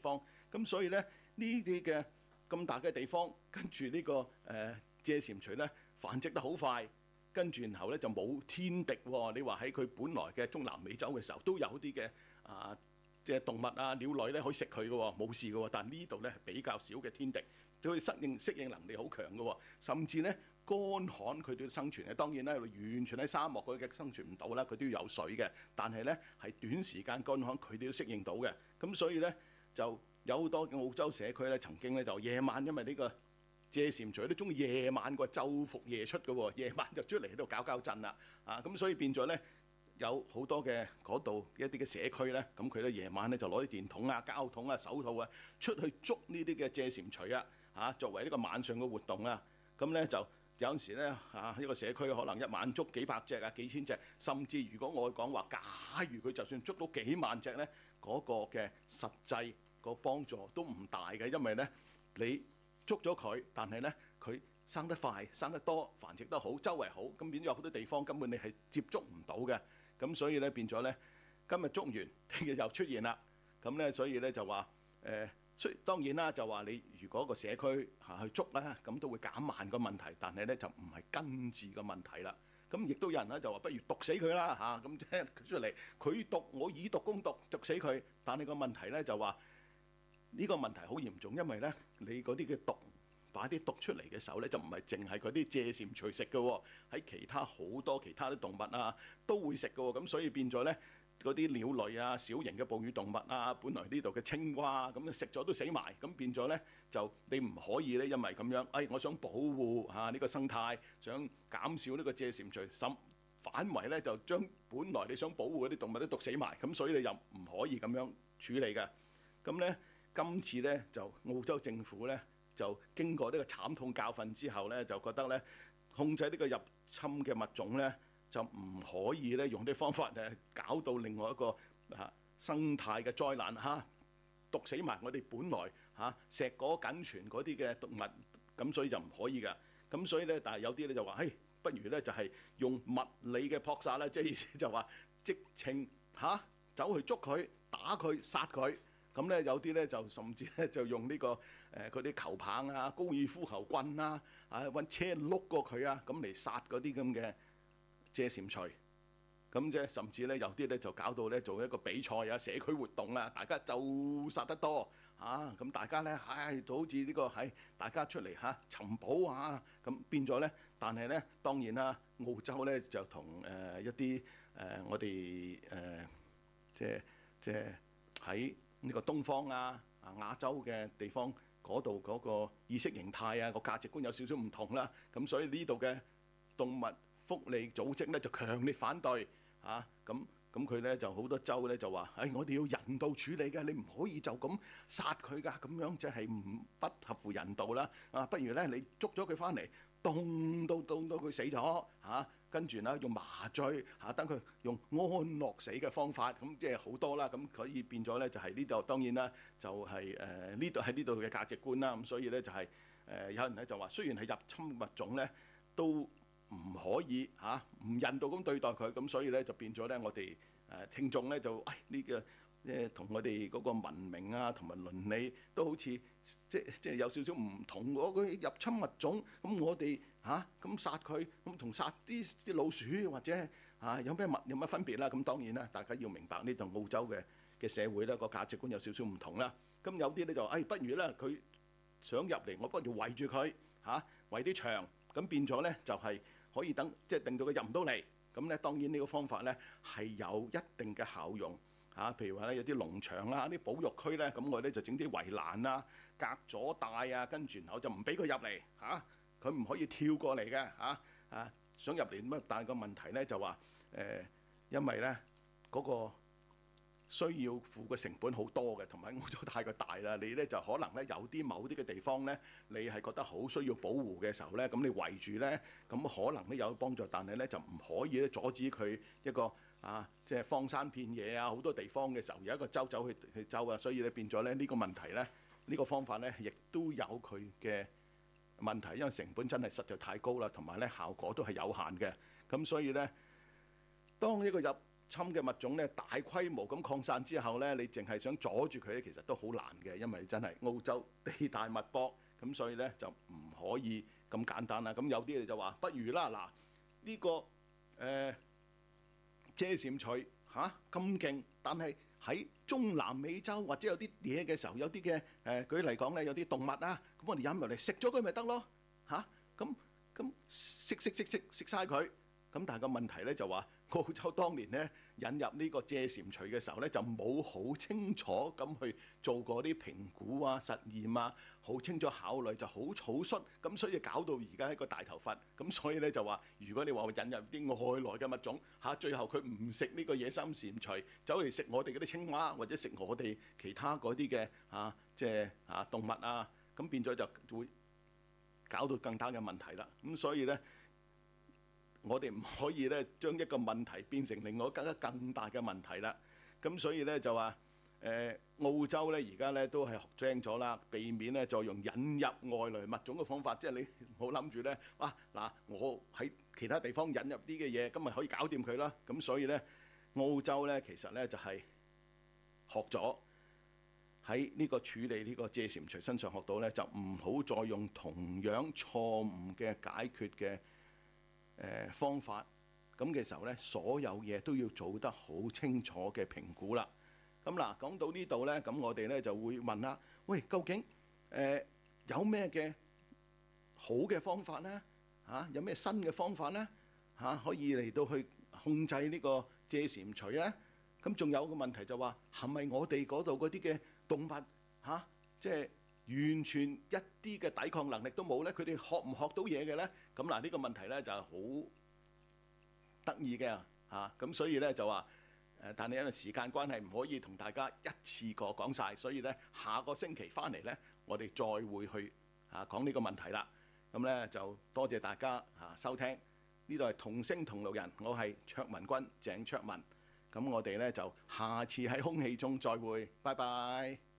方。咁所以咧呢啲嘅咁大嘅地方，跟住呢個借蟾蜍咧繁殖得好快。跟住然後咧就冇天敵喎，你話喺佢本來嘅中南美洲嘅時候都有啲嘅即係動物啊鳥類咧可以食佢嘅喎，冇事嘅喎。但係呢度咧係比較少嘅天敵，對佢適應能力好強嘅喎，甚至咧乾旱佢都要生存嘅。當然咧完全喺沙漠佢嘅生存唔到啦，佢都要有水嘅。但係咧係短時間乾旱佢都要適應到嘅。咁所以咧就有好多嘅澳洲社區咧曾經咧就夜晚因為呢個借蟾蜍都中意夜晚個晝伏夜出嘅喎，夜晚就出嚟喺度搞震啦，咁所以變咗咧有好多嘅嗰度一啲嘅社區咧，咁佢咧夜晚咧就攞啲電筒啊、膠筒啊、手套啊出去捉呢啲嘅借蟾蜍作為呢個晚上嘅活動啊，咁咧就有陣時咧一個社區可能一晚捉幾百隻啊、幾千隻，甚至如果我講話，假如佢就算捉到幾萬隻咧，嗰個嘅實際個幫助都唔大嘅，因為咧你捉咗佢，但係咧佢生得快、生得多、繁殖得好、周圍好，咁變咗有好多地方根本你係接觸唔到嘅，咁所以咧變咗咧今日捉完，聽日又出現啦，咁咧所以咧就話當然啦，就話你如果個社區去捉啦，咁都會減慢個問題，但係咧就唔係根治個問題啦。咁亦都有人咧就話不如毒死佢啦咁即係出嚟佢毒我以毒攻毒，毒死佢。但係個問題咧就話呢個問題好嚴重，因為咧你嗰啲嘅毒擺啲毒出嚟嘅時候咧，就唔係淨係嗰啲借蟾蜍食嘅喎，喺其他好多其他啲動物都會食嘅喎，咁所以變咗咧嗰啲鳥類小型嘅哺乳動物本來呢度嘅青蛙咁食咗都死埋，咁變咗咧就你唔可以咧，因為咁樣，我想保護呢個生態，想減少呢個借蟾蜍，反為咧就將本來你想保護嗰啲動物都毒死埋，咁所以你又唔可以咁樣處理嘅。咁咧今次咧就澳洲政府咧就經過呢個慘痛教訓之後咧，就覺得咧控制呢個入侵嘅物種咧，就唔可以咧用啲方法搞到另外一個生態嘅災難毒死埋我哋本來碩果僅存嗰啲嘅動物，咁所以就唔可以㗎。咁所以咧，但係有啲咧就話，不如咧就係用物理嘅撲殺啦，即係意思就話直情走去捉佢、打佢、殺佢。咁咧有啲咧就甚至咧就用呢個嗰啲球棒高爾夫球棍揾車碌過佢咁嚟殺嗰啲咁嘅借蟾蜍。咁即係甚至咧有啲咧就搞到咧做一個比賽社區活動啦，大家就殺得多咁大家咧就好似呢個大家出嚟尋寶咁變咗咧。但係咧當然啦，澳洲咧就同一啲我哋即係喺呢個東方亞洲嘅地方嗰度嗰個意識形態個價值觀有少少唔同啦，咁所以呢度嘅動物福利組織咧就強烈反對咁佢咧就好多州咧就話我哋要人道處理嘅，你唔可以就咁殺佢㗎，咁樣即係不合乎人道啦不如咧你捉咗佢翻嚟，凍到佢死咗跟住咧用麻醉等佢用安樂死嘅方法，咁即係好多啦。咁可以變咗咧就係呢度當然啦，就係呢度喺呢度嘅價值觀啦。咁所以咧就係有人咧就話，雖然係入侵物種咧，都唔可以唔人道咁對待佢。咁所以咧就變咗咧，我哋聽眾咧就呢個同我哋嗰個文明同埋倫理都好似即係有少少唔同。嗰個入侵物種，咁我哋咁殺佢，咁同殺啲老鼠或者有乜分別啦？咁當然啦，大家要明白呢度澳洲嘅社會咧個價值觀有少少唔同啦。咁有啲咧就不如咧佢想入嚟，我不如圍住佢圍啲牆，咁變咗咧就係可以即係令到佢入唔到嚟。咁咧當然呢個方法咧係有一定嘅效用。譬如話咧有啲農場啲保育區咧，咁我哋就整啲圍欄隔咗帶跟住然後就唔俾佢入嚟佢唔可以跳過嚟嘅想入嚟咁。但係個問題咧就話因為咧嗰個需要付嘅成本好多嘅，同埋澳洲太過大啦，你咧就可能咧有啲某啲嘅地方咧，你係覺得好需要保護嘅時候咧，咁你圍住咧，咁可能咧有幫助，但係咧就唔可以咧阻止佢一個即係荒山遍野好多地方嘅時候，有一個州走去州所以咧變咗咧呢個問題咧，呢個方法咧亦都有佢嘅問題，因為成本真係實在太高啦，同埋咧效果都係有限嘅。咁所以咧，當一個入侵嘅物種咧大規模咁擴散之後咧，你淨係想阻住佢咧，其實都好難嘅，因為真係澳洲地大物博，咁所以咧就唔可以咁簡單啦。咁有啲人就話不如啦，嗱呢個遮蟬錘咁勁，但係喺中南美洲或者有啲嘢嘅時候，有啲嘅舉例講咧，有啲動物啊，咁我哋引入嚟食咗佢咪得咯咁食晒佢。咁但係個問題咧就話，澳洲當年咧引入呢個遮蟬錘嘅時候咧，就冇好清楚咁去做過啲評估啊、實驗啊，好清楚考慮就好草率，咁所以搞到而家一個大頭佛。咁所以咧就話，如果你話引入啲外來嘅物種最後佢唔食呢個野生蟬錘，走嚟食我哋嗰啲青蛙或者食我哋其他嗰啲嘅即係動物啊，咁變咗就會搞到更大嘅問題啦。咁所以咧，我哋唔可以咧將一個問題變成另外更大嘅問題啦。咁所以咧就話澳洲咧而家咧都係學精咗啦，避免咧再用引入外來物種嘅方法，即係你唔好諗住咧嗱我喺其他地方引入啲嘅嘢，咁咪可以搞掂佢啦。咁所以咧澳洲咧其實咧就係學咗喺呢個處理呢個遮蟬錘身上學到咧，就唔好再用同樣錯誤嘅解決嘅方法，咁嘅時候咧，所有嘢都要做得好清楚嘅評估啦。咁嗱，講到呢度咧，咁我哋咧就會問啦，喂，究竟有咩嘅好嘅方法咧？有咩新嘅方法咧？可以嚟到去控制呢個遮蟬錘咧？咁仲有個問題就話，係咪我哋嗰度嗰啲嘅動物即係完全一啲嘅抵抗能力都冇咧？佢哋學唔學到嘢嘅咧？咁嗱，呢個問題咧就係好得意嘅咁所以咧就話但係因為時間關係，唔可以同大家一次過講晒，所以咧下個星期翻嚟咧，我哋再會去講呢個問題啦。咁咧就多謝大家收聽，呢度係同聲同路人，我係卓文君鄭卓文。咁我哋咧就下次喺空氣中再會，拜拜。